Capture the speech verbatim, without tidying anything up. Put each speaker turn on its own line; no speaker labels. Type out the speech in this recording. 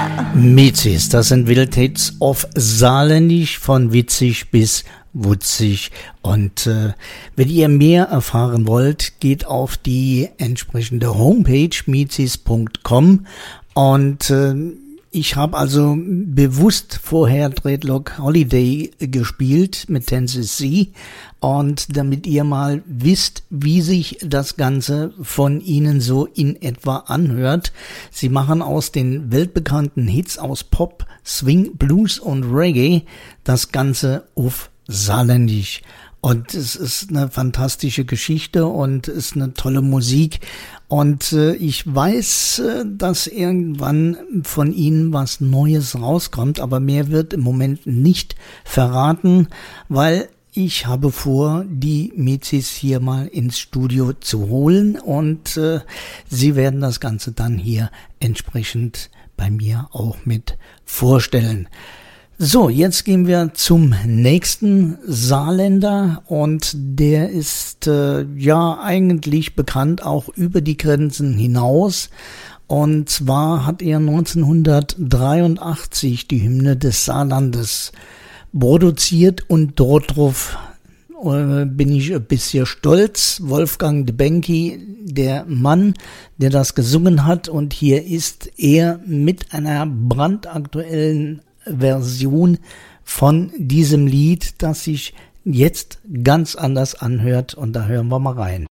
Mezis, das sind Wildhits auf Saarländisch, von witzig bis wutzig. Und äh, wenn ihr mehr erfahren wollt, geht auf die entsprechende Homepage mezis punkt com und äh, ich habe also bewusst vorher Dreadlock Holiday gespielt mit Tennessee, und damit ihr mal wisst, wie sich das Ganze von ihnen so in etwa anhört. Sie machen aus den weltbekannten Hits aus Pop, Swing, Blues und Reggae das Ganze auf Saarländisch. Und es ist eine fantastische Geschichte und ist eine tolle Musik. Und äh, ich weiß, äh, dass irgendwann von ihnen was Neues rauskommt, aber mehr wird im Moment nicht verraten, weil ich habe vor, die Mezis hier mal ins Studio zu holen, und äh, sie werden das Ganze dann hier entsprechend bei mir auch mit vorstellen. So, jetzt gehen wir zum nächsten Saarländer, und der ist äh, ja eigentlich bekannt auch über die Grenzen hinaus. Und zwar hat er neunzehnhundertdreiundachtzig die Hymne des Saarlandes produziert, und dort drauf äh, bin ich ein bisschen stolz. Wolfgang de Benki, der Mann, der das gesungen hat, und hier ist er mit einer brandaktuellen Version von diesem Lied, das sich jetzt ganz anders anhört, und da hören wir mal rein.